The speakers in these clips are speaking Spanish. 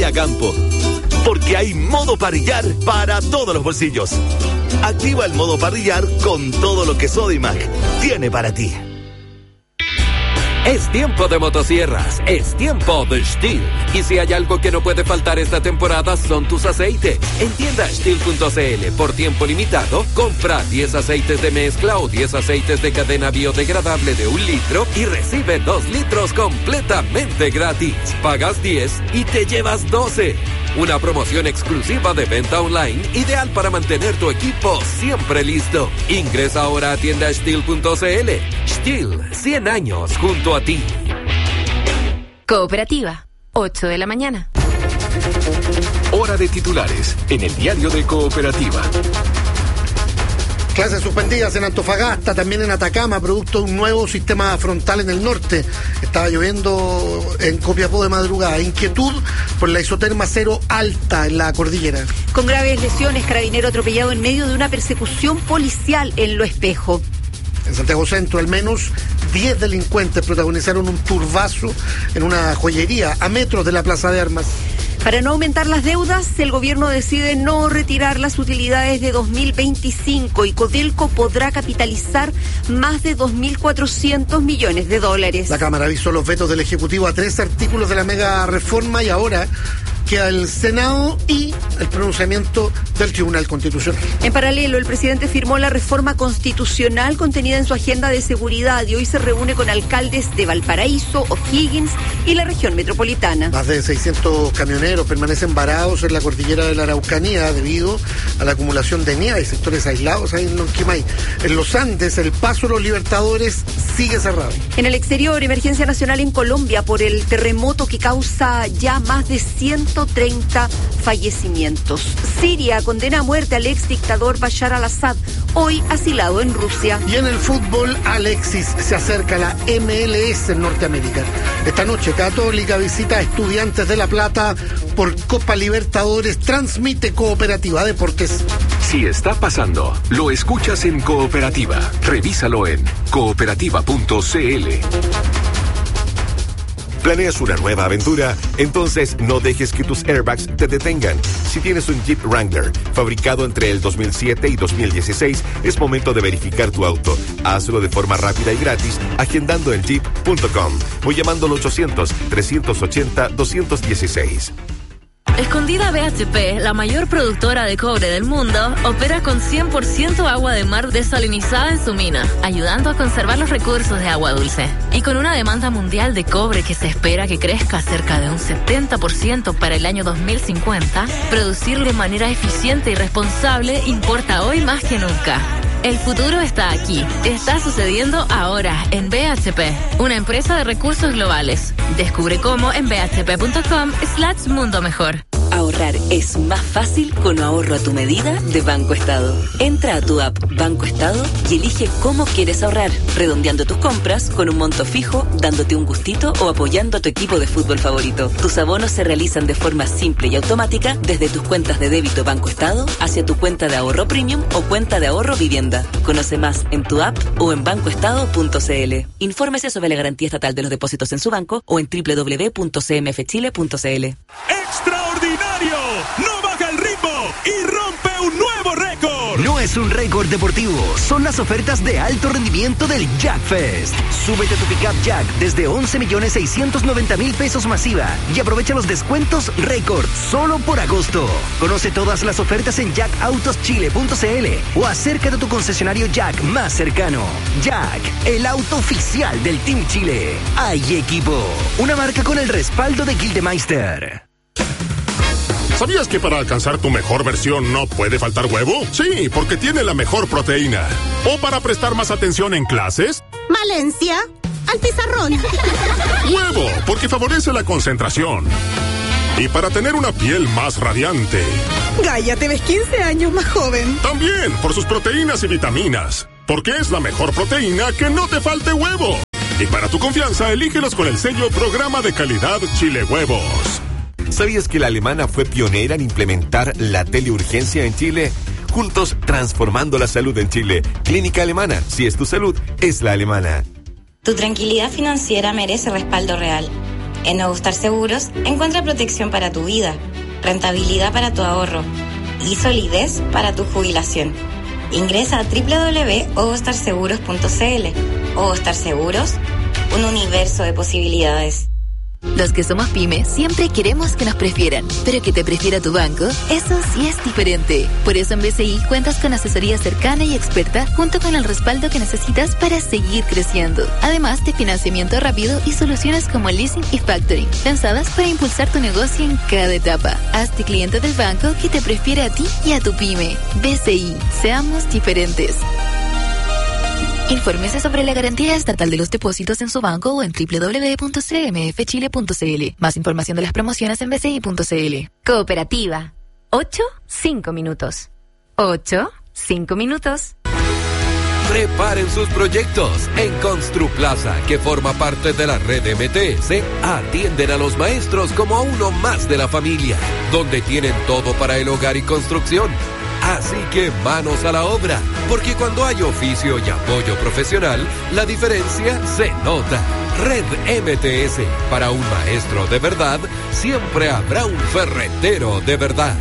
a campo. Porque hay modo parrillar para todos los bolsillos. Activa el modo parrillar con todo lo que Sodimac tiene para ti. Es tiempo de motosierras, es tiempo de Stihl. Y si hay algo que no puede faltar esta temporada son tus aceites. En tienda Stihl.cl, por tiempo limitado, compra 10 aceites de mezcla o 10 aceites de cadena biodegradable de 1 litro y recibe 2 litros completamente gratis. Pagas 10 y te llevas 12. Una promoción exclusiva de venta online, ideal para mantener tu equipo siempre listo. Ingresa ahora a tienda Stihl.cl. Stihl, 100 años junto a ti. Cooperativa, 8 de la mañana. Hora de titulares en el diario de Cooperativa. Clases suspendidas en Antofagasta, también en Atacama, producto de un nuevo sistema frontal en el norte. Estaba lloviendo en Copiapó de madrugada. Inquietud por la isoterma cero alta en la cordillera. Con graves lesiones, carabinero atropellado en medio de una persecución policial en Lo Espejo. En Santiago Centro, al menos 10 delincuentes protagonizaron un turbazo en una joyería a metros de la Plaza de Armas. Para no aumentar las deudas, el gobierno decide no retirar las utilidades de 2025 y Codelco podrá capitalizar más de 2.400 millones de dólares. La Cámara avisó los vetos del Ejecutivo a 3 artículos de la mega reforma y ahora queda el Senado y el pronunciamiento del Tribunal Constitucional. En paralelo, el presidente firmó la reforma constitucional contenida en su agenda de seguridad y hoy se reúne con alcaldes de Valparaíso, O'Higgins y la región metropolitana. Más de 600 camioneros permanecen varados en la cordillera de la Araucanía debido a la acumulación de nieve y sectores aislados ahí en Lonquimay. En los Andes, el paso de los Libertadores sigue cerrado. En el exterior, emergencia nacional en Colombia por el terremoto que causa ya más de 130 fallecimientos. Siria condena a muerte al ex dictador Bashar al-Assad, hoy asilado en Rusia. Y en el fútbol, Alexis se acerca a la MLS en Norteamérica. Esta noche, Católica visita a Estudiantes de La Plata por Copa Libertadores. Transmite Cooperativa Deportes. Si está pasando, lo escuchas en Cooperativa. Revísalo en cooperativa.cl. ¿Planeas una nueva aventura? Entonces no dejes que tus airbags te detengan. Si tienes un Jeep Wrangler fabricado entre el 2007 y 2016, es momento de verificar tu auto. Hazlo de forma rápida y gratis agendando en jeep.com o llamando al 800-380-216. Escondida BHP, la mayor productora de cobre del mundo, opera con 100% agua de mar desalinizada en su mina, ayudando a conservar los recursos de agua dulce. Y con una demanda mundial de cobre que se espera que crezca cerca de un 70% para el año 2050, producir de manera eficiente y responsable importa hoy más que nunca. El futuro está aquí. Está sucediendo ahora en BHP, una empresa de recursos globales. Descubre cómo en bhp.com/mundo mejor. Ahorrar es más fácil con ahorro a tu medida de Banco Estado. Entra a tu app Banco Estado y elige cómo quieres ahorrar, redondeando tus compras con un monto fijo, dándote un gustito o apoyando a tu equipo de fútbol favorito. Tus abonos se realizan de forma simple y automática desde tus cuentas de débito Banco Estado hacia tu cuenta de ahorro premium o cuenta de ahorro vivienda. Conoce más en tu app o en bancoestado.cl. Infórmese sobre la garantía estatal de los depósitos en su banco o en www.cmfchile.cl. ¡Extraordinario! ¡No baja el ritmo y rompe un nuevo récord! No es un récord deportivo, son las ofertas de alto rendimiento del Jack Fest. Súbete a tu pickup Jack desde 11.690.000 pesos masiva y aprovecha los descuentos récord solo por agosto. Conoce todas las ofertas en jackautoschile.cl o acércate a tu concesionario Jack más cercano. Jack, el auto oficial del Team Chile. Hay equipo, una marca con el respaldo de Gildemeister. ¿Sabías que para alcanzar tu mejor versión no puede faltar huevo? Sí, porque tiene la mejor proteína. ¿O para prestar más atención en clases? Valencia, al pizarrón. Huevo, porque favorece la concentración. Y para tener una piel más radiante. Gaia, te ves 15 años más joven. También por sus proteínas y vitaminas. Porque es la mejor proteína que no te falte huevo. Y para tu confianza, elígelos con el sello Programa de Calidad Chile Huevos. ¿Sabías que la alemana fue pionera en implementar la teleurgencia en Chile? Juntos transformando la salud en Chile. Clínica Alemana. Si es tu salud, es la alemana. Tu tranquilidad financiera merece respaldo real. En Nuevo Star Seguros encuentra protección para tu vida, rentabilidad para tu ahorro y solidez para tu jubilación. Ingresa a www.ovostarseguros.cl. Ovo Star Seguros, un universo de posibilidades. Los que somos pyme siempre queremos que nos prefieran, pero que te prefiera tu banco, eso sí es diferente. Por eso en BCI cuentas con asesoría cercana y experta junto con el respaldo que necesitas para seguir creciendo. Además de financiamiento rápido y soluciones como leasing y factoring, pensadas para impulsar tu negocio en cada etapa. Hazte cliente del banco que te prefiere a ti y a tu pyme. BCI, seamos diferentes. Infórmese sobre la garantía estatal de los depósitos en su banco o en www.cmfchile.cl. Más información de las promociones en bci.cl. Cooperativa. 8-5 minutos. 8-5 minutos. Preparen sus proyectos. En Construplaza, que forma parte de la red MTS, atienden a los maestros como a uno más de la familia, donde tienen todo para el hogar y construcción. Así que manos a la obra, porque cuando hay oficio y apoyo profesional, la diferencia se nota. Red MTS, para un maestro de verdad, siempre habrá un ferretero de verdad.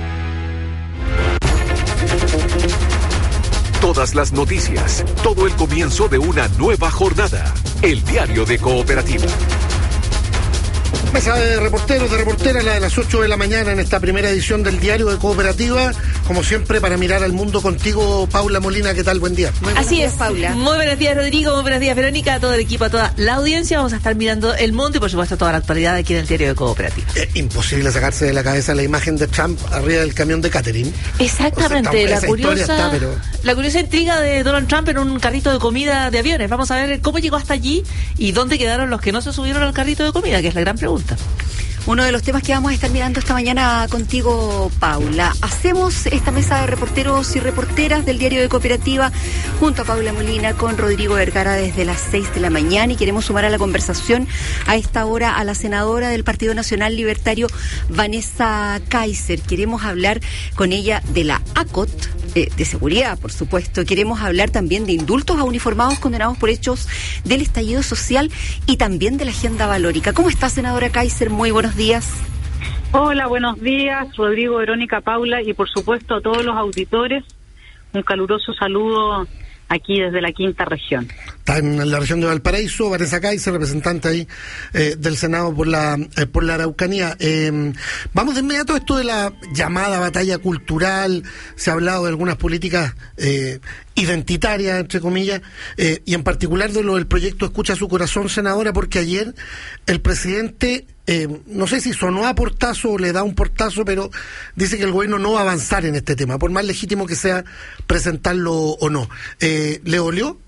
Todas las noticias, todo el comienzo de una nueva jornada. El diario de Cooperativa. Mesa de reporteros, de reporteras, la de las 8 de la mañana en esta primera edición del Diario de Cooperativa. Como siempre, para mirar al mundo contigo, Paula Molina, ¿qué tal? Buen día. Así es, Paula. Muy buenos días, Rodrigo. Muy buenos días, Verónica, a todo el equipo, a toda la audiencia. Vamos a estar mirando el mundo y, por supuesto, toda la actualidad aquí en el Diario de Cooperativa. Imposible sacarse de la cabeza la imagen de Trump arriba del camión de catering. Exactamente. O sea, la curiosa intriga de Donald Trump en un carrito de comida de aviones. Vamos a ver cómo llegó hasta allí y dónde quedaron los que no se subieron al carrito de comida, que es la gran pregunta. Uno de los temas que vamos a estar mirando esta mañana contigo, Paula. Hacemos esta mesa de reporteros y reporteras del Diario de Cooperativa junto a Paula Molina con Rodrigo Vergara desde las 6 de la mañana y queremos sumar a la conversación a esta hora a la senadora del Partido Nacional Libertario, Vanessa Kaiser. Queremos hablar con ella de la ACOT, de seguridad, por supuesto. Queremos hablar también de indultos a uniformados condenados por hechos del estallido social y también de la agenda valórica. ¿Cómo está, senadora Kaiser? Muy buenos días. Hola, buenos días, Rodrigo, Verónica, Paula y por supuesto a todos los auditores. Un caluroso saludo aquí desde la quinta región. Está en la región de Valparaíso, Vanessa Kaiser, representante ahí del Senado por la Araucanía. Vamos de inmediato a esto de la llamada batalla cultural. Se ha hablado de algunas políticas identitarias, entre comillas, y en particular de lo del proyecto Escucha su Corazón, senadora, porque ayer el presidente, no sé si sonó a portazo o le da un portazo, pero dice que el gobierno no va a avanzar en este tema, por más legítimo que sea presentarlo o no. ¿Le dolió?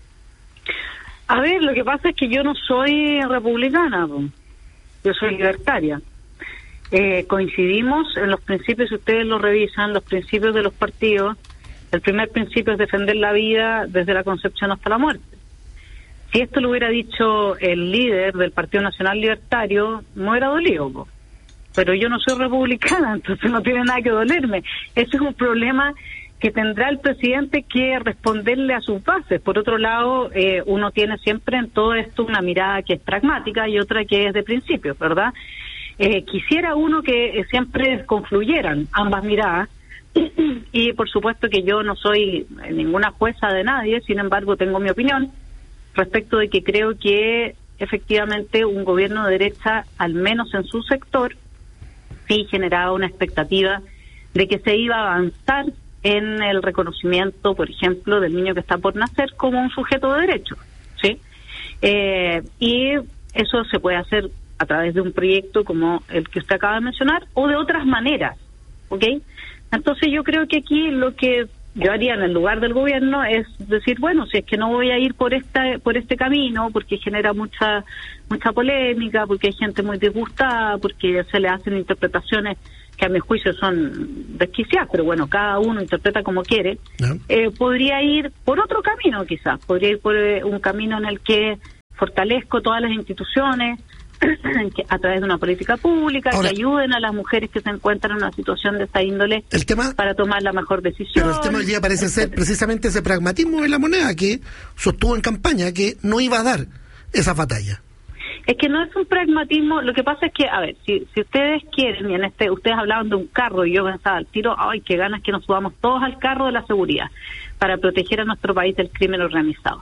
A ver, lo que pasa es que yo no soy republicana, yo soy libertaria. Coincidimos en los principios, si ustedes lo revisan, los principios de los partidos. El primer principio es defender la vida desde la concepción hasta la muerte. Si esto lo hubiera dicho el líder del Partido Nacional Libertario, me hubiera dolido, pero yo no soy republicana, entonces no tiene nada que dolerme. Ese es un problema que tendrá el presidente que responderle a sus bases. Por otro lado, uno tiene siempre en todo esto una mirada que es pragmática y otra que es de principios, ¿verdad? Quisiera uno que siempre confluyeran ambas miradas, y por supuesto que yo no soy ninguna jueza de nadie, sin embargo tengo mi opinión respecto de que creo que efectivamente un gobierno de derecha, al menos en su sector, sí generaba una expectativa de que se iba a avanzar en el reconocimiento, por ejemplo, del niño que está por nacer como un sujeto de derecho, ¿sí? Y eso se puede hacer a través de un proyecto como el que usted acaba de mencionar o de otras maneras, ¿ok? Entonces yo creo que aquí lo que yo haría en el lugar del gobierno es decir, bueno, si es que no voy a ir por este camino, porque genera mucha polémica, porque hay gente muy disgustada, porque se le hacen interpretaciones que a mi juicio son desquiciadas, pero bueno, cada uno interpreta como quiere, podría ir por otro camino quizás, podría ir por un camino en el que fortalezco todas las instituciones, a través de una política pública. Ahora, que ayuden a las mujeres que se encuentran en una situación de esta índole para tomar la mejor decisión. Pero el tema hoy día parece ser precisamente ese pragmatismo de la moneda que sostuvo en campaña que no iba a dar esa batalla. Es que no es un pragmatismo, lo que pasa es que, a ver, si ustedes quieren, y ustedes hablaban de un carro, y yo pensaba al tiro, ay, qué ganas que nos subamos todos al carro de la seguridad, para proteger a nuestro país del crimen organizado.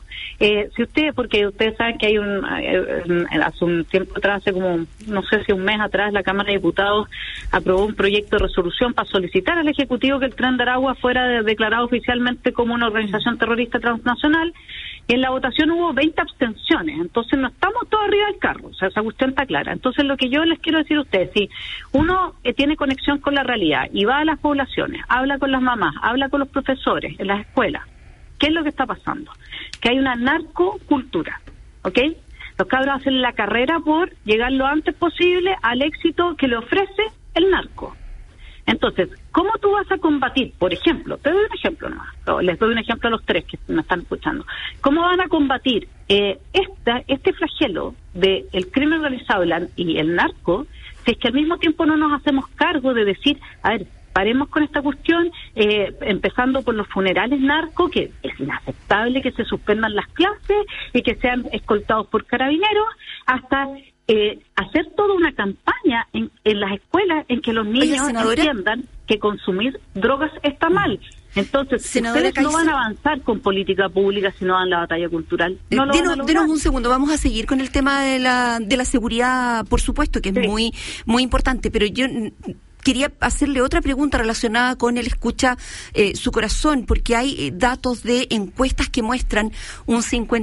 Porque ustedes saben que hace un tiempo atrás, hace como, no sé si un mes atrás, la Cámara de Diputados aprobó un proyecto de resolución para solicitar al Ejecutivo que el Tren de Aragua fuera declarado oficialmente como una organización terrorista transnacional, y en la votación hubo 20 abstenciones, entonces no estamos todos arriba del carro, o sea, esa cuestión está clara. Entonces lo que yo les quiero decir a ustedes, si uno tiene conexión con la realidad y va a las poblaciones, habla con las mamás, habla con los profesores en las escuelas, ¿qué es lo que está pasando? Que hay una narcocultura, ¿ok? Los cabros hacen la carrera por llegar lo antes posible al éxito que le ofrece el narco. Entonces, ¿cómo tú vas a combatir? Por ejemplo, te doy un ejemplo nomás, les doy un ejemplo a los tres que me están escuchando. ¿Cómo van a combatir este flagelo del crimen organizado y el narco, si es que al mismo tiempo no nos hacemos cargo de decir, a ver, paremos con esta cuestión, empezando por los funerales narco, que es inaceptable que se suspendan las clases y que sean escoltados por carabineros, hasta hacer toda una campaña en las escuelas en que los niños entiendan que consumir drogas está mal. Entonces, ustedes no van a avanzar con política pública si no dan la batalla cultural. Denos un segundo, vamos a seguir con el tema de la seguridad, por supuesto, que es muy, muy importante, pero yo quería hacerle otra pregunta relacionada con el escucha su corazón, porque hay datos de encuestas que muestran un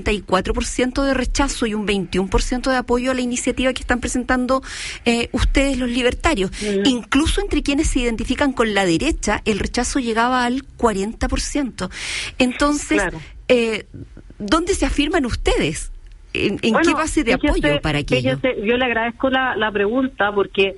54% de rechazo y un 21% de apoyo a la iniciativa que están presentando ustedes los libertarios. Incluso entre quienes se identifican con la derecha, el rechazo llegaba al 40%. Entonces, claro. ¿Dónde se afirman ustedes? ¿En qué base de apoyo para aquello? Yo le agradezco la pregunta porque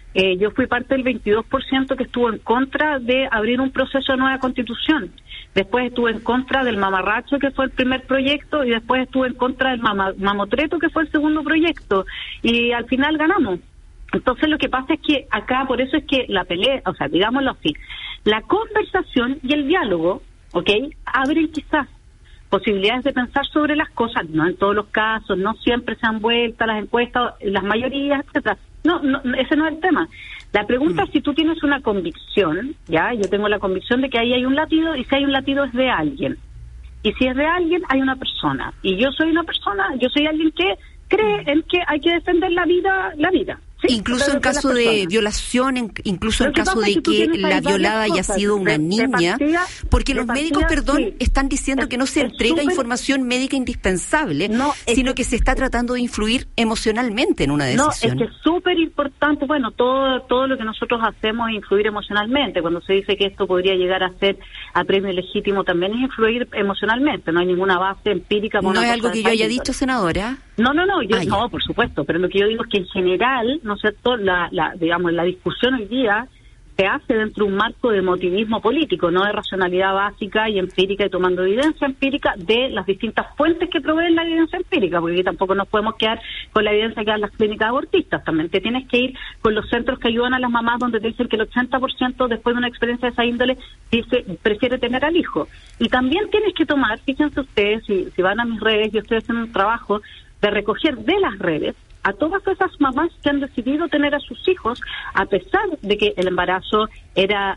yo fui parte del 22% que estuvo en contra de abrir un proceso de nueva constitución. Después estuve en contra del mamarracho, que fue el primer proyecto, y después estuve en contra del mamotreto, que fue el segundo proyecto. Y al final ganamos. Entonces lo que pasa es que acá, por eso es que la pelea, o sea, digámoslo así, la conversación y el diálogo, ¿ok?, abren quizás posibilidades de pensar sobre las cosas, no en todos los casos, no siempre se han vuelto las encuestas, las mayorías, etcétera. No, ese no es el tema. La pregunta es si tú tienes una convicción, ya, yo tengo la convicción de que ahí hay un latido, y si hay un latido es de alguien. Y si es de alguien, hay una persona. Y yo soy una persona, yo soy alguien que cree en que hay que defender la vida. ¿Sí? Incluso en caso de violación, incluso en caso de que la violada haya sido una niña, porque los médicos, están diciendo que no se entrega información médica indispensable, sino que se está tratando de influir emocionalmente en una decisión. No, es que es súper importante, todo lo que nosotros hacemos es influir emocionalmente. Cuando se dice que esto podría llegar a ser a premio legítimo, también es influir emocionalmente, no hay ninguna base empírica. ¿No es algo que yo haya dicho, senadora? No, no, por supuesto, pero lo que yo digo es que en general, ¿no es cierto?, la discusión hoy día se hace dentro de un marco de emotivismo político, no de racionalidad básica y empírica, y tomando evidencia empírica de las distintas fuentes que proveen la evidencia empírica, porque aquí tampoco nos podemos quedar con la evidencia que dan las clínicas abortistas, también te tienes que ir con los centros que ayudan a las mamás, donde te dicen que el 80% después de una experiencia de esa índole prefiere tener al hijo. Y también tienes que tomar, fíjense ustedes, si van a mis redes, yo estoy haciendo un trabajo de recoger de las redes a todas esas mamás que han decidido tener a sus hijos, a pesar de que el embarazo era,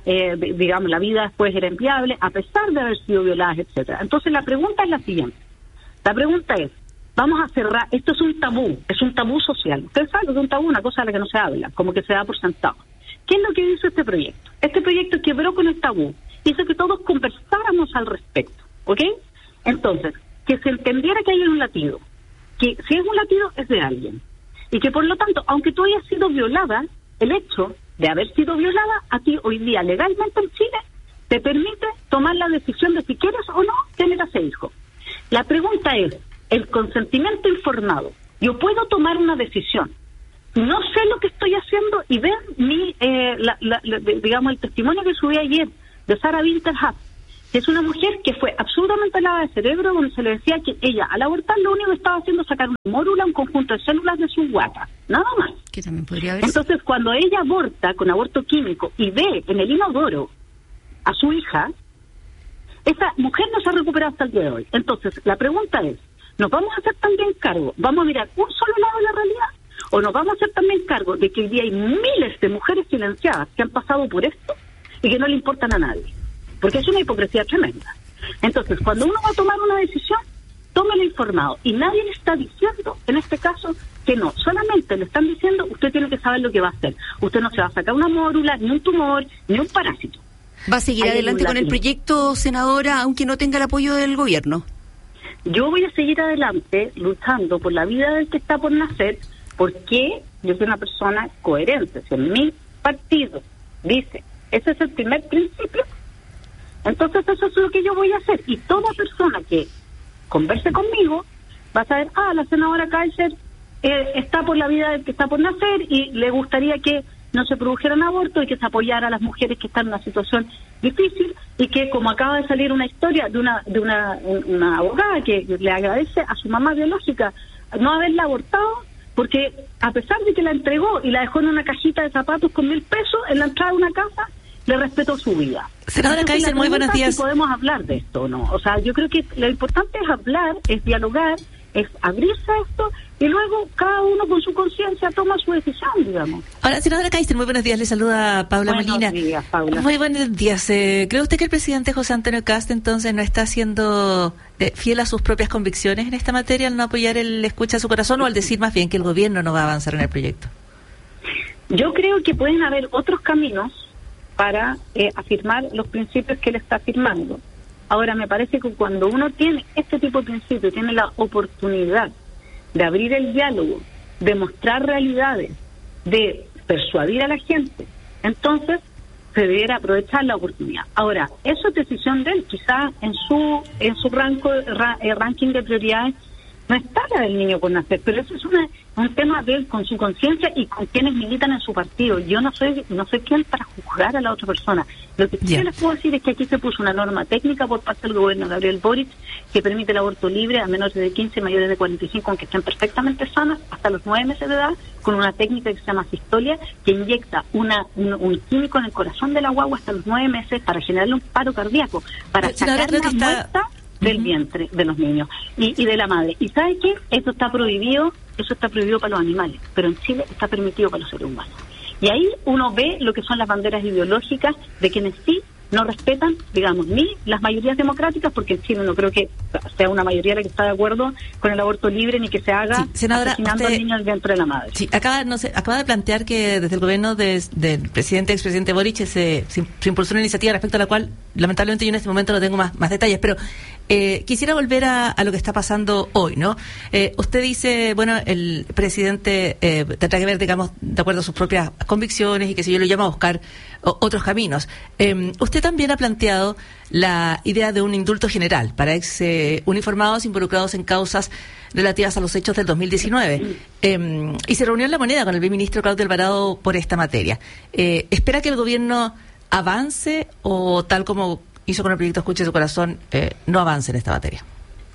la vida después era inviable, a pesar de haber sido violadas, etcétera. Entonces la pregunta es la siguiente. La pregunta es, vamos a cerrar, esto es un tabú social. Ustedes saben que es un tabú, una cosa de la que no se habla, como que se da por sentado. ¿Qué es lo que hizo este proyecto? Este proyecto quebró con el tabú, hizo que todos conversáramos al respecto, ¿ok? Entonces, que se entendiera que hay un latido, que si es un latido es de alguien, y que por lo tanto, aunque tú hayas sido violada, el hecho de haber sido violada a ti hoy día legalmente en Chile te permite tomar la decisión de si quieres o no tener a ese hijo. La pregunta es, el consentimiento informado. Yo puedo tomar una decisión, no sé lo que estoy haciendo, y ver el testimonio que subí ayer de Sarah Winterhut, que es una mujer que fue absolutamente lavada de cerebro, donde se le decía que ella, al abortar, lo único que estaba haciendo es sacar una mórula, un conjunto de células de su guata, nada más. Que también podría haber. Entonces, cuando ella aborta con aborto químico y ve en el inodoro a su hija, esa mujer no se ha recuperado hasta el día de hoy. Entonces, la pregunta es, nos vamos a hacer también cargo, vamos a mirar un solo lado de la realidad, o nos vamos a hacer también cargo de que hoy día hay miles de mujeres silenciadas que han pasado por esto y que no le importan a nadie, porque es una hipocresía tremenda. Entonces, cuando uno va a tomar una decisión, tómelo informado, y nadie le está diciendo, en este caso, que no, solamente le están diciendo, usted tiene que saber lo que va a hacer, usted no se va a sacar una mórula, ni un tumor, ni un parásito. ¿Va a seguir adelante con el proyecto, senadora, aunque no tenga el apoyo del gobierno? Yo voy a seguir adelante luchando por la vida del que está por nacer, porque yo soy una persona coherente. Si en mi partido dice, ese es el primer principio, entonces eso es lo que yo voy a hacer. Y toda persona que converse conmigo va a saber, la senadora Kaiser está por la vida del que está por nacer y le gustaría que no se produjeran abortos y que se apoyara a las mujeres que están en una situación difícil, y que, como acaba de salir una historia de una abogada que le agradece a su mamá biológica no haberla abortado, porque a pesar de que la entregó y la dejó en una cajita de zapatos con 1.000 pesos en la entrada de una casa, le respetó su vida. Senadora Kaiser, muy buenos días. Si podemos hablar de esto, ¿no? O sea, yo creo que lo importante es hablar, es dialogar, es abrirse a esto, y luego cada uno con su conciencia toma su decisión, digamos. Ahora, senadora Kaiser, muy buenos días, le saluda Paula Molina. Buenos días, Paula. Muy buenos días. ¿Cree usted que el presidente José Antonio Kast entonces no está siendo fiel a sus propias convicciones en esta materia al no apoyar el escucha a su corazón, o al decir más bien que el gobierno no va a avanzar en el proyecto? Yo creo que pueden haber otros caminos para afirmar los principios que él está afirmando. Ahora, me parece que cuando uno tiene este tipo de principios, tiene la oportunidad de abrir el diálogo, de mostrar realidades, de persuadir a la gente, entonces se debiera aprovechar la oportunidad. Ahora, eso es decisión de él, quizá en su ranking de prioridades no está la del niño por nacer, pero eso es un tema de él con su conciencia y con quienes militan en su partido. Yo no soy quien para juzgar a la otra persona. Lo que sí les puedo decir es que aquí se puso una norma técnica por parte del gobierno de Gabriel Boric que permite el aborto libre a menores de 15, mayores de 45, aunque estén perfectamente sanas, hasta los 9 meses de edad, con una técnica que se llama cistolia, que inyecta un químico en el corazón de la guagua hasta los 9 meses para generarle un paro cardíaco, para sacar la muerta del vientre de los niños y de la madre. ¿Y sabe qué? Eso está prohibido para los animales, pero en Chile está permitido para los seres humanos. Y ahí uno ve lo que son las banderas ideológicas de quienes sí no respetan, digamos, ni las mayorías democráticas, porque en Chile no creo que sea una mayoría la que está de acuerdo con el aborto libre ni que se haga asesinando al niño al vientre de la madre. Sí, acaba de plantear que desde el gobierno del expresidente Boric se impulsó una iniciativa respecto a la cual lamentablemente yo en este momento no tengo más detalles, pero quisiera volver a lo que está pasando hoy, ¿no? Usted dice, bueno, el presidente tendrá que ver, digamos, de acuerdo a sus propias convicciones y que si yo lo llamo a buscar otros caminos. Usted también ha planteado la idea de un indulto general para ex uniformados involucrados en causas relativas a los hechos del 2019. Y se reunió en La Moneda con el viceministro Claudio Alvarado por esta materia. ¿Espera que el gobierno avance o, tal como hizo con el proyecto Escuche su Corazón, no avance en esta materia?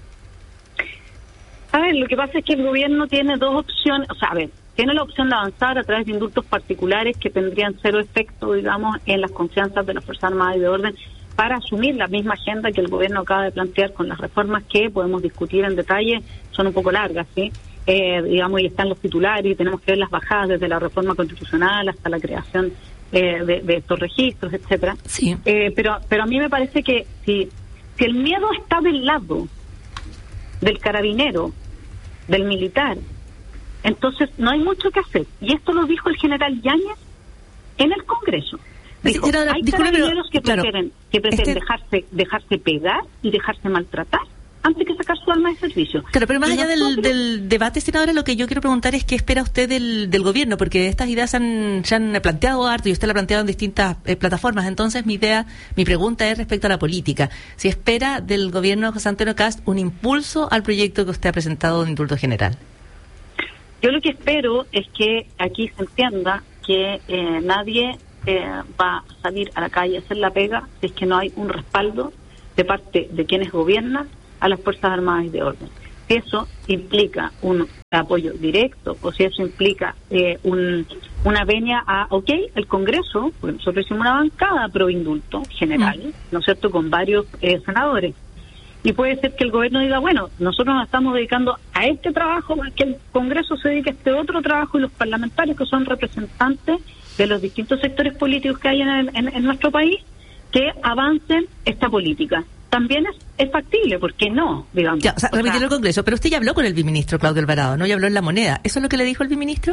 A ver, lo que pasa es que el gobierno tiene dos opciones, tiene la opción de avanzar a través de indultos particulares que tendrían cero efecto, digamos, en las confianzas de las Fuerzas Armadas y de Orden, para asumir la misma agenda que el gobierno acaba de plantear con las reformas que podemos discutir en detalle, son un poco largas, ¿sí? Digamos, y están los titulares y tenemos que ver las bajadas desde la reforma constitucional hasta la creación de estos registros, etcétera. Sí. Pero a mí me parece que si el miedo está del lado del carabinero, del militar, entonces no hay mucho que hacer. Y esto lo dijo el general Yáñez en el Congreso. Dijo, hay carabineros que prefieren dejarse pegar y dejarse maltratar antes que sacar su arma de servicio. Claro, pero más allá del debate, senadora, lo que yo quiero preguntar es qué espera usted del gobierno, porque estas ideas se han planteado harto y usted la ha planteado en distintas plataformas. Entonces mi pregunta es respecto a la política. Si espera del gobierno de José Antonio Kast un impulso al proyecto que usted ha presentado de indulto general. Yo lo que espero es que aquí se entienda que nadie va a salir a la calle a hacer la pega si es que no hay un respaldo de parte de quienes gobiernan a las Fuerzas Armadas y de Orden. Si eso implica un apoyo directo o si eso implica una venia a, el Congreso, porque nosotros hicimos una bancada pro indulto general, ¿no es cierto?, con varios senadores. y puede ser que el gobierno diga, bueno, nosotros nos estamos dedicando a este trabajo, que el Congreso se dedique a este otro trabajo, y los parlamentarios, que son representantes de los distintos sectores políticos que hay en nuestro país, que avancen esta política. También es factible, ¿por qué no? Digamos. Ya, remitirlo al Congreso, pero usted ya habló con el viceministro Claudio Alvarado, ¿no? Ya habló en La Moneda. ¿Eso es lo que le dijo el viceministro?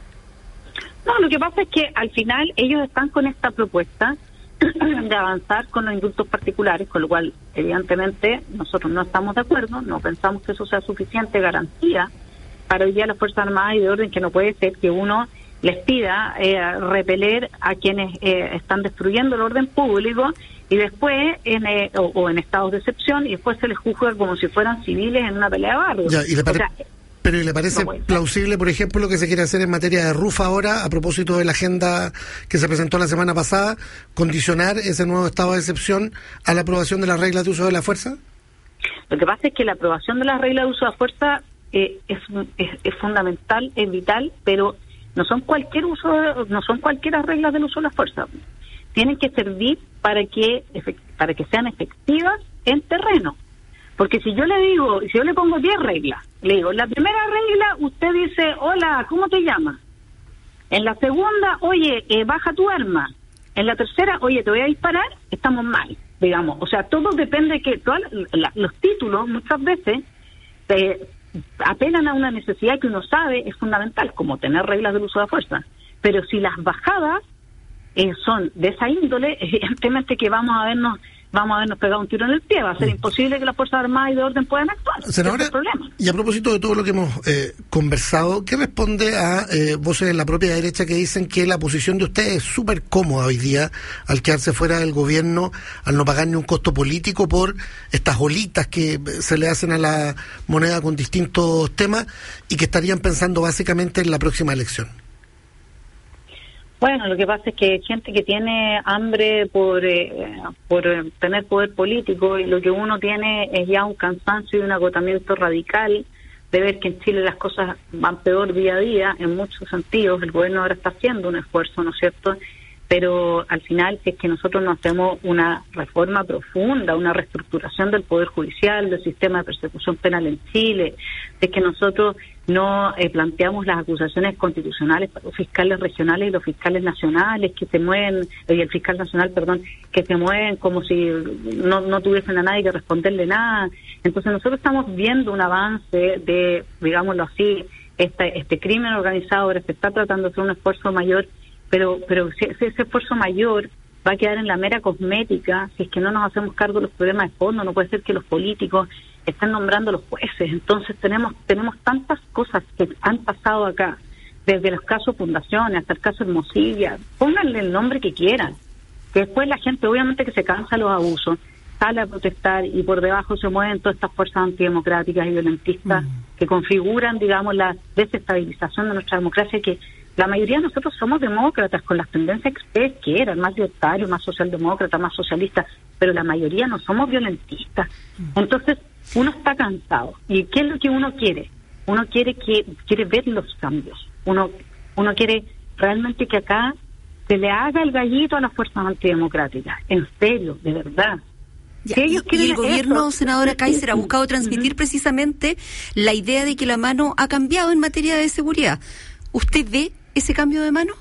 No, lo que pasa es que al final ellos están con esta propuesta de avanzar con los indultos particulares, con lo cual evidentemente nosotros no estamos de acuerdo, no pensamos que eso sea suficiente garantía para hoy día las Fuerzas Armadas y de orden, que no puede ser que uno les pida repeler a quienes están destruyendo el orden público y después en estados de excepción, y después se les juzga como si fueran civiles en una pelea de barrio. Pero ¿y le parece plausible, por ejemplo, lo que se quiere hacer en materia de RUF ahora, a propósito de la agenda que se presentó la semana pasada, condicionar ese nuevo estado de excepción a la aprobación de las reglas de uso de la fuerza? Lo que pasa es que la aprobación de las reglas de uso de la fuerza es fundamental, es vital, pero no son cualquier reglas del uso de la fuerza. Tienen que servir para que sean efectivas en terreno. Porque si yo le pongo 10 reglas, le digo, la primera regla, usted dice, hola, ¿cómo te llamas? En la segunda, oye, baja tu arma. En la tercera, oye, te voy a disparar, estamos mal, digamos. O sea, todo depende de que los títulos muchas veces apelan a una necesidad que uno sabe es fundamental, como tener reglas del uso de la fuerza. Pero si las bajadas son de esa índole, evidentemente que vamos a habernos pegado un tiro en el pie, va a ser imposible que las Fuerzas Armadas y de orden puedan actuar. Senadora, y a propósito de todo lo que hemos conversado, ¿qué responde a voces de la propia derecha que dicen que la posición de usted es súper cómoda hoy día al quedarse fuera del gobierno, al no pagar ni un costo político por estas olitas que se le hacen a la moneda con distintos temas y que estarían pensando básicamente en la próxima elección? Bueno, lo que pasa es que gente que tiene hambre por tener poder político, y lo que uno tiene es ya un cansancio y un agotamiento radical de ver que en Chile las cosas van peor día a día en muchos sentidos. El gobierno ahora está haciendo un esfuerzo, ¿no es cierto? Pero al final, si es que nosotros no hacemos una reforma profunda, una reestructuración del Poder Judicial, del sistema de persecución penal en Chile, si es que nosotros no planteamos las acusaciones constitucionales para los fiscales regionales y los fiscales nacionales que se mueven, y el fiscal nacional, que se mueven como si no tuviesen a nadie que responderle nada. Entonces nosotros estamos viendo un avance de, digámoslo así, este crimen organizado. Ahora se está tratando de hacer un esfuerzo mayor, pero ese esfuerzo mayor va a quedar en la mera cosmética si es que no nos hacemos cargo de los problemas de fondo. No puede ser que los políticos estén nombrando a los jueces. Entonces tenemos tantas cosas que han pasado acá, desde los casos Fundaciones hasta el caso Hermosilla. Pónganle el nombre que quieran, que después la gente obviamente que se cansa de los abusos, sale a protestar, y por debajo se mueven todas estas fuerzas antidemocráticas y violentistas que configuran, digamos, la desestabilización de nuestra democracia, que la mayoría de nosotros somos demócratas con las tendencias que ustedes quieran, más libertarios, más socialdemócratas, más socialistas, pero la mayoría no somos violentistas. Entonces uno está cansado. ¿Y qué es lo que uno quiere? Uno quiere ver los cambios. Uno quiere realmente que acá se le haga el gallito a las fuerzas antidemocráticas. En serio, de verdad. Ya, y el gobierno, senadora Kaiser, ha buscado transmitir precisamente la idea de que la mano ha cambiado en materia de seguridad. ¿Usted ve ese cambio de mano?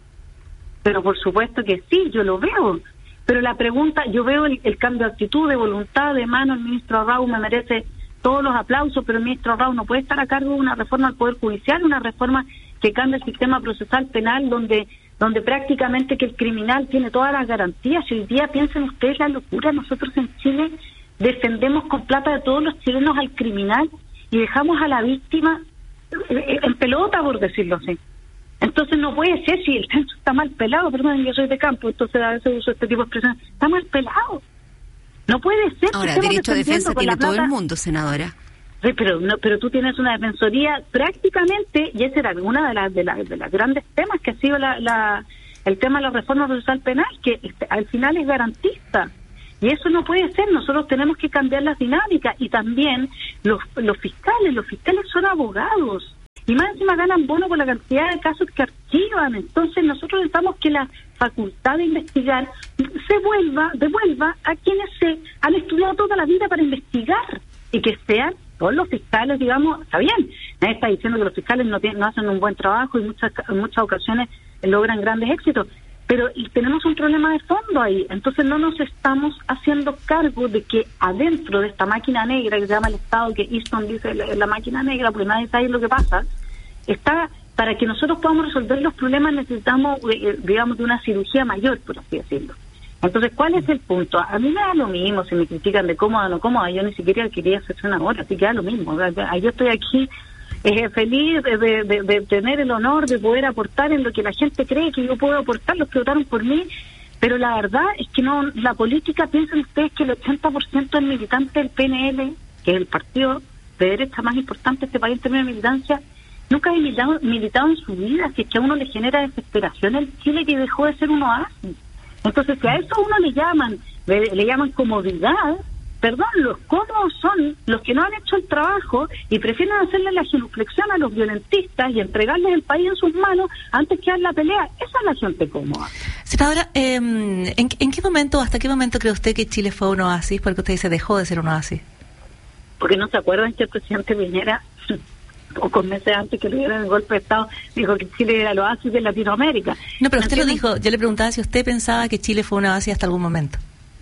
Pero por supuesto que sí, yo lo veo. Pero la pregunta, yo veo el cambio de actitud, de voluntad, de mano. El ministro Raúl me merece todos los aplausos, pero el ministro Raúl no puede estar a cargo de una reforma al Poder Judicial, una reforma que cambie el sistema procesal penal, donde prácticamente que el criminal tiene todas las garantías. Si hoy día, piensen ustedes la locura, nosotros en Chile defendemos con plata de todos los chilenos al criminal y dejamos a la víctima en pelota, por decirlo así. Entonces no puede ser, si el censo está mal pelado, perdón, yo soy de campo, entonces a veces uso este tipo de expresiones, está mal pelado. No puede ser. Ahora, derecho a defensa tiene todo el mundo, senadora. Sí, pero tú tienes una defensoría prácticamente, y ese era una de las grandes temas que ha sido el tema de la reforma procesal penal, que al final es garantista. Y eso no puede ser. Nosotros tenemos que cambiar las dinámicas. Y también los fiscales son abogados. y más encima ganan bono por la cantidad de casos que archivan. Entonces nosotros necesitamos que la facultad de investigar devuelva a quienes se han estudiado toda la vida para investigar, y que sean todos los fiscales, digamos. Está bien, nadie está diciendo que los fiscales no hacen un buen trabajo y en muchas ocasiones logran grandes éxitos, pero tenemos un problema de fondo ahí. Entonces no nos estamos haciendo cargo de que adentro de esta máquina negra que se llama el Estado, que Easton dice la máquina negra, porque nadie sabe lo que pasa, está, para que nosotros podamos resolver los problemas necesitamos, digamos, de una cirugía mayor, por así decirlo. Entonces, ¿cuál es el punto? A mí me da lo mismo si me critican de cómoda o no cómoda. Yo ni siquiera quería hacerse una hora, así que da lo mismo. Yo estoy aquí feliz de tener el honor de poder aportar en lo que la gente cree que yo puedo aportar, los que votaron por mí, pero la verdad es que no, la política, piensen ustedes que el 80% del militante del PNL, que es el partido de derecha más importante de este país en términos de militancia, nunca ha militado en su vida, si es que a uno le genera desesperación el Chile que dejó de ser un oasis. Entonces, si a eso a uno le llaman comodidad, perdón, los cómodos son los que no han hecho el trabajo y prefieren hacerle la genuflexión a los violentistas y entregarles el país en sus manos antes que dar la pelea. Esa es la gente cómoda. Senadora, ¿en qué momento, hasta qué momento cree usted que Chile fue un oasis? Porque usted dice dejó de ser un oasis. Porque no se acuerdan que el presidente Piñera, pocos meses antes que le dieran el golpe de Estado, dijo que Chile era el oasis de Latinoamérica. No, pero usted lo dijo. Yo le preguntaba si usted pensaba que Chile fue un oasis hasta algún momento.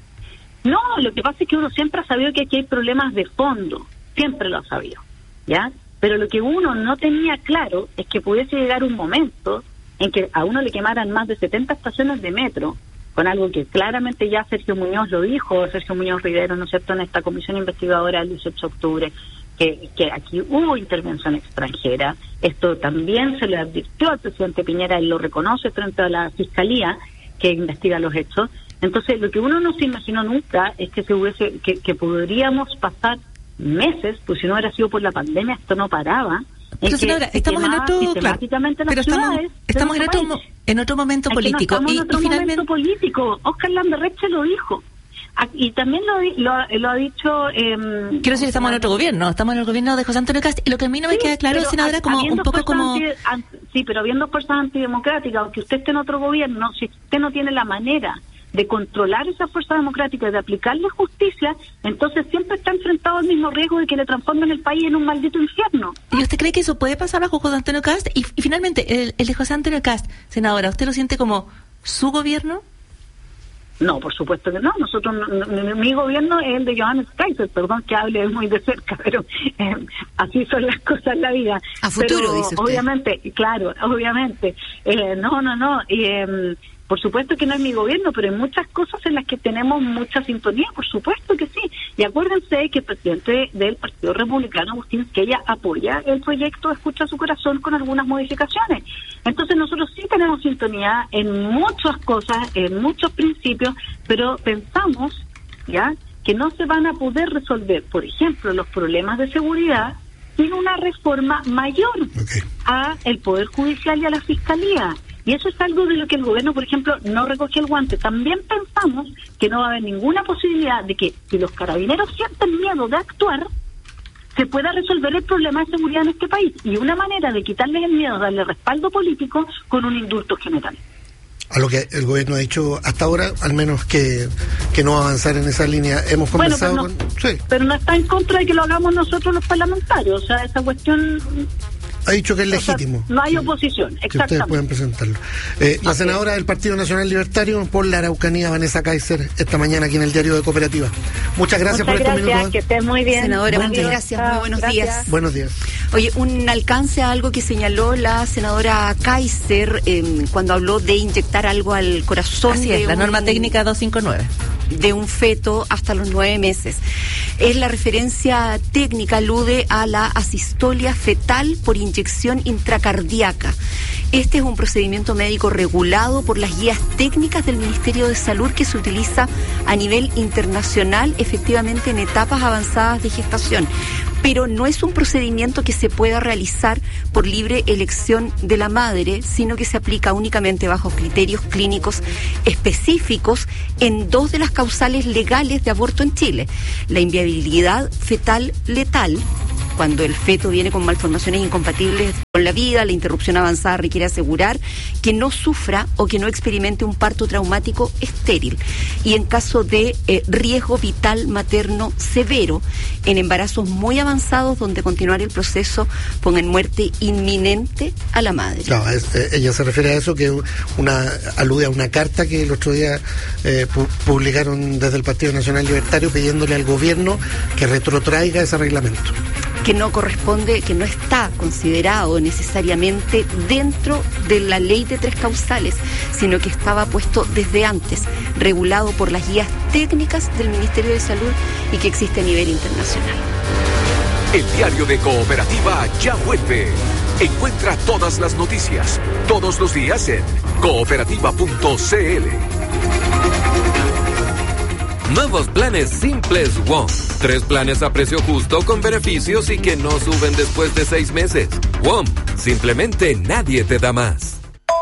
No, lo que pasa es que uno siempre ha sabido que aquí hay problemas de fondo, siempre lo ha sabido, ¿ya? Pero lo que uno no tenía claro es que pudiese llegar un momento en que a uno le quemaran más de 70 estaciones de metro, con algo que claramente ya Sergio Muñoz lo dijo, Sergio Muñoz Rivero, ¿no es cierto?, en esta comisión investigadora del 18 de octubre, que aquí hubo intervención extranjera. Esto también se le advirtió al presidente Piñera, él lo reconoce frente a la Fiscalía que investiga los hechos. Entonces, lo que uno no se imaginó nunca es que que podríamos pasar meses, pues si no hubiera sido por la pandemia, esto no paraba. Pero señora, estamos en otro, claro, pero estamos en otro momento político. Estamos en otro momento político. Oscar Lamberreche lo dijo. Y también lo ha dicho... quiero decir, estamos en otro gobierno, estamos en el gobierno de José Antonio Cast, y lo que a mí no me queda claro, senadora, como un poco como... Sí, pero habiendo fuerzas antidemocráticas, aunque usted esté en otro gobierno, si usted no tiene la manera de controlar esa fuerza democrática y de aplicarle justicia, entonces siempre está enfrentado al mismo riesgo de que le transformen el país en un maldito infierno. ¿Y usted cree que eso puede pasar bajo José Antonio Cast? Y finalmente, el de José Antonio Cast, senadora, ¿usted lo siente como su gobierno? No, por supuesto que no. Nosotros, mi gobierno es el de Johannes Kaiser, perdón que hable muy de cerca, pero así son las cosas en la vida. A futuro, pero, dice usted. Obviamente, claro, obviamente. Por supuesto que no es mi gobierno, pero hay muchas cosas en las que tenemos mucha sintonía, por supuesto que sí. Y acuérdense que el presidente del Partido Republicano, Agustín Esquella, apoya el proyecto Escucha su Corazón con algunas modificaciones. Entonces nosotros sí tenemos sintonía en muchas cosas, en muchos principios, pero pensamos ya que no se van a poder resolver, por ejemplo, los problemas de seguridad sin una reforma mayor a el Poder Judicial y a la Fiscalía. Y eso es algo de lo que el gobierno, por ejemplo, no recogió el guante. También pensamos que no va a haber ninguna posibilidad de que, si los carabineros sienten miedo de actuar, se pueda resolver el problema de seguridad en este país. Y una manera de quitarles el miedo, darle respaldo político, con un indulto general. A lo que el gobierno ha dicho hasta ahora, al menos que no va a avanzar en esa línea. Hemos conversado pero no está en contra de que lo hagamos nosotros los parlamentarios. O sea, esa cuestión... Ha dicho que es legítimo. No hay oposición, exactamente. Que ustedes pueden presentarlo. La senadora del Partido Nacional Libertario por la Araucanía, Vanessa Kaiser, esta mañana aquí en el Diario de Cooperativa. Muchas gracias por estos minutos. Que esté muy bien. Senadora, muchas gracias. Muy buenos días. Buenos días. Oye, un alcance a algo que señaló la senadora Kaiser cuando habló de inyectar algo al corazón. Así es, la norma técnica 259. De un feto hasta los 9 meses. Es la referencia técnica, alude a la asistolia fetal por inyección intracardíaca. Este es un procedimiento médico regulado por las guías técnicas del Ministerio de Salud que se utiliza a nivel internacional, efectivamente en etapas avanzadas de gestación. Pero no es un procedimiento que se pueda realizar por libre elección de la madre, sino que se aplica únicamente bajo criterios clínicos específicos en 2 de las causales legales de aborto en Chile: la inviabilidad fetal letal, cuando el feto viene con malformaciones incompatibles con con la vida. La interrupción avanzada requiere asegurar que no sufra o que no experimente un parto traumático estéril. Y en caso de riesgo vital materno severo, en embarazos muy avanzados donde continuar el proceso ponga en muerte inminente a la madre. No, ella se refiere a eso, que alude a una carta que el otro día publicaron desde el Partido Nacional Libertario pidiéndole al gobierno que retrotraiga ese reglamento. Que no corresponde, que no está considerado necesariamente dentro de la ley de 3 causales, sino que estaba puesto desde antes, regulado por las guías técnicas del Ministerio de Salud y que existe a nivel internacional. El diario de Cooperativa ya vuelve. Encuentra todas las noticias, todos los días en cooperativa.cl. Nuevos planes simples WOM. 3 planes a precio justo con beneficios y que no suben después de 6 meses. WOM, simplemente nadie te da más.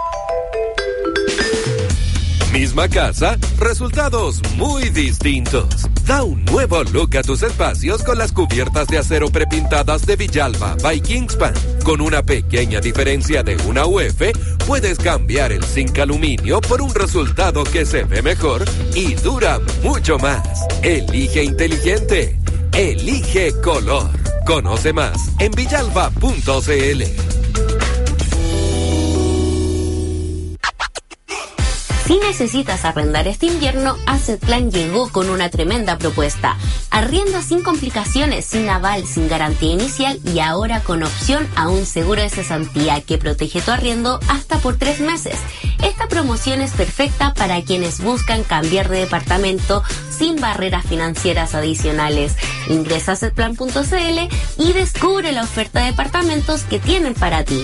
Misma casa, resultados muy distintos. Da un nuevo look a tus espacios con las cubiertas de acero prepintadas de Villalba by Kingspan. Con una pequeña diferencia de una UF, puedes cambiar el zinc aluminio por un resultado que se ve mejor y dura mucho más. Elige inteligente. Elige color. Conoce más en villalba.cl. Si necesitas arrendar este invierno, Asset Plan llegó con una tremenda propuesta. Arriendo sin complicaciones, sin aval, sin garantía inicial y ahora con opción a un seguro de cesantía que protege tu arriendo hasta por 3 meses. Esta promoción es perfecta para quienes buscan cambiar de departamento sin barreras financieras adicionales. Ingresa a assetplan.cl y descubre la oferta de departamentos que tienen para ti.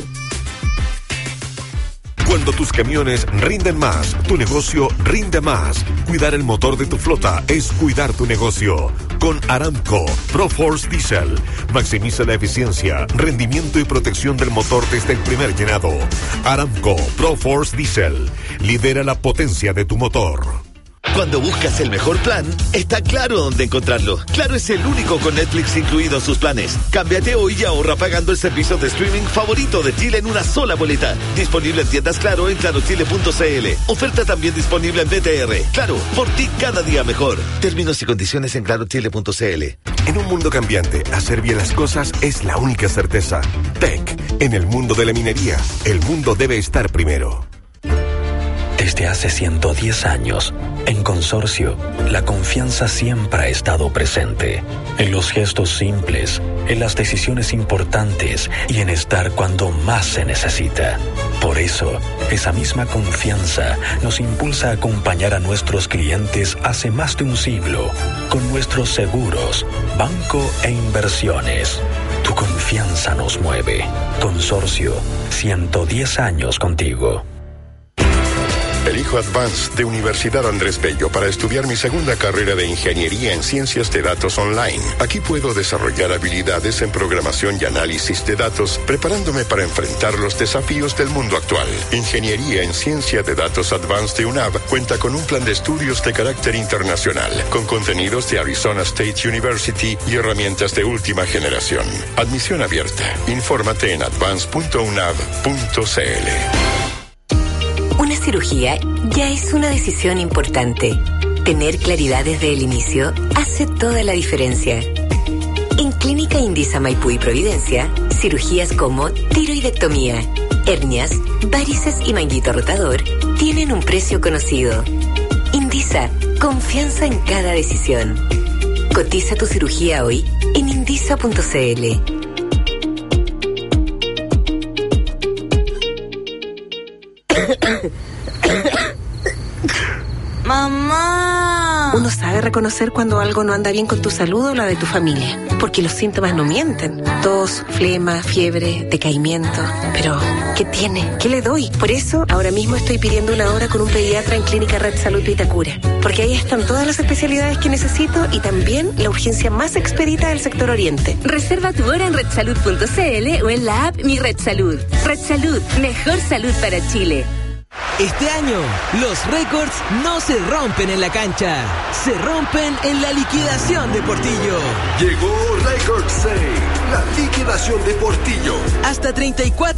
Cuando tus camiones rinden más, tu negocio rinde más. Cuidar el motor de tu flota es cuidar tu negocio. Con Aramco ProForce Diesel. Maximiza la eficiencia, rendimiento y protección del motor desde el primer llenado. Aramco ProForce Diesel. Lidera la potencia de tu motor. Cuando buscas el mejor plan, está Claro dónde encontrarlo. Claro es el único con Netflix incluido en sus planes. Cámbiate hoy y ahorra pagando el servicio de streaming favorito de Chile en una sola boleta. Disponible en tiendas Claro en clarochile.cl. Oferta también disponible en BTR. Claro, por ti cada día mejor. Términos y condiciones en clarochile.cl. En un mundo cambiante, hacer bien las cosas es la única certeza. Tech, en el mundo de la minería, el mundo debe estar primero. Desde hace 110 años, en Consorcio, la confianza siempre ha estado presente. En los gestos simples, en las decisiones importantes y en estar cuando más se necesita. Por eso, esa misma confianza nos impulsa a acompañar a nuestros clientes hace más de un siglo, con nuestros seguros, banco e inversiones. Tu confianza nos mueve. Consorcio, 110 años contigo. Elijo Advanced de Universidad Andrés Bello para estudiar mi segunda carrera de Ingeniería en Ciencias de Datos Online. Aquí puedo desarrollar habilidades en programación y análisis de datos, preparándome para enfrentar los desafíos del mundo actual. Ingeniería en Ciencia de Datos Advanced de UNAV cuenta con un plan de estudios de carácter internacional, con contenidos de Arizona State University y herramientas de última generación. Admisión abierta. Infórmate en advance.unav.cl. Una cirugía ya es una decisión importante. Tener claridad desde el inicio hace toda la diferencia. En Clínica Indisa Maipú y Providencia, cirugías como tiroidectomía, hernias, varices y manguito rotador tienen un precio conocido. Indisa, confianza en cada decisión. Cotiza tu cirugía hoy en indisa.cl. ¡Mamá! Uno sabe reconocer cuando algo no anda bien con tu salud o la de tu familia, porque los síntomas no mienten. Tos, flema, fiebre, decaimiento. Pero, ¿qué tiene? ¿Qué le doy? Por eso, ahora mismo estoy pidiendo una hora con un pediatra en Clínica Red Salud Vitacura, porque ahí están todas las especialidades que necesito y también la urgencia más expedita del sector oriente. Reserva tu hora en redsalud.cl o en la app Mi Red Salud. Red Salud, mejor salud para Chile. Este año, los récords no se rompen en la cancha, se rompen en la liquidación de Portillo. Llegó Record Sale, la liquidación de Portillo. Hasta 34